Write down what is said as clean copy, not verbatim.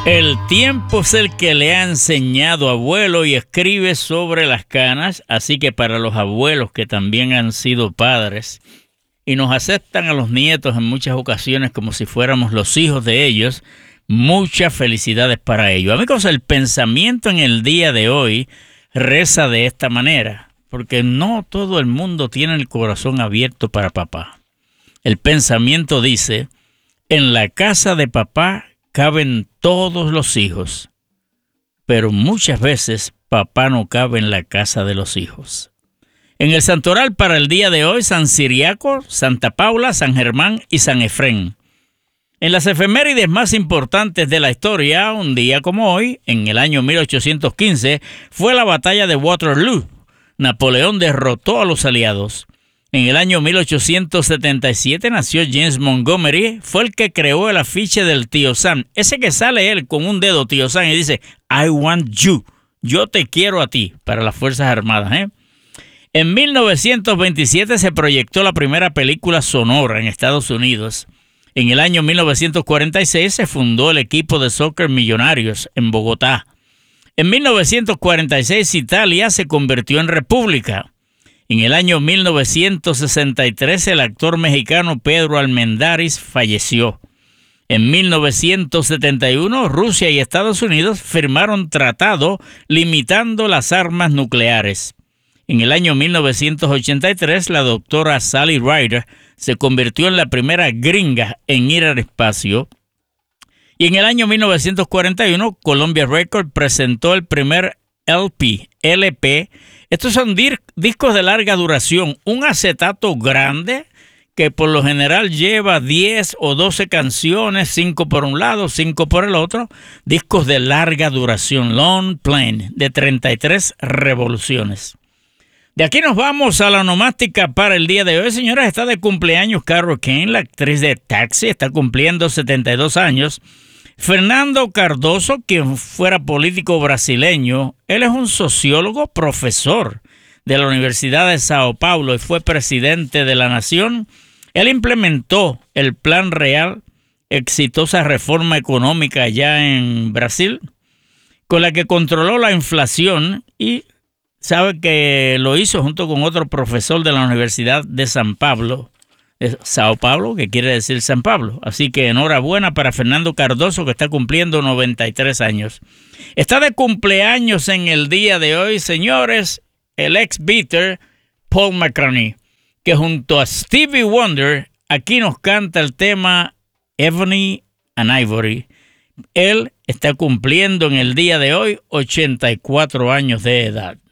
El tiempo es el que le ha enseñado abuelo y escribe sobre las canas, así que para los abuelos que también han sido padres y nos aceptan a los nietos en muchas ocasiones como si fuéramos los hijos de ellos, muchas felicidades para ellos. Amigos, el pensamiento en el día de hoy reza de esta manera, porque no todo el mundo tiene el corazón abierto para papá. El pensamiento dice: en la casa de papá caben todos los hijos, pero muchas veces papá no cabe en la casa de los hijos. En el santoral para el día de hoy, San Ciriaco, Santa Paula, San Germán y San Efrén. En las efemérides más importantes de la historia, un día como hoy, en el año 1815, fue la batalla de Waterloo. Napoleón derrotó a los aliados. En el año 1877 nació James Montgomery, fue el que creó el afiche del Tío Sam. Ese que sale él con un dedo, Tío Sam, y dice, I want you, yo te quiero a ti, para las Fuerzas Armadas. En 1927 se proyectó la primera película sonora en Estados Unidos. En el año 1946 se fundó el equipo de soccer Millonarios en Bogotá. En 1946 Italia se convirtió en república. En el año 1963 el actor mexicano Pedro Armendáriz falleció. En 1971 Rusia y Estados Unidos firmaron tratado limitando las armas nucleares. En el año 1983 la doctora Sally Ryder se convirtió en la primera gringa en ir al espacio. Y en el año 1941 Columbia Records presentó el primer LP. Estos son discos de larga duración, un acetato grande que por lo general lleva 10 o 12 canciones, 5 por un lado, 5 por el otro, discos de larga duración, long plane, de 33 revoluciones. De aquí nos vamos a la onomástica para el día de hoy. Señoras, está de cumpleaños Carol Kane, la actriz de Taxi, está cumpliendo 72 años. Fernando Cardoso, quien fuera político brasileño, él es un sociólogo, profesor de la Universidad de Sao Paulo y fue presidente de la nación. Él implementó el Plan Real, exitosa reforma económica allá en Brasil, con la que controló la inflación y sabe que lo hizo junto con otro profesor de la Universidad de Sao Paulo, que quiere decir San Pablo. Así que enhorabuena para Fernando Cardoso, que está cumpliendo 93 años. Está de cumpleaños en el día de hoy, señores, el ex-Beatle Paul McCartney, que junto a Stevie Wonder aquí nos canta el tema Ebony and Ivory. Él está cumpliendo en el día de hoy 84 años de edad.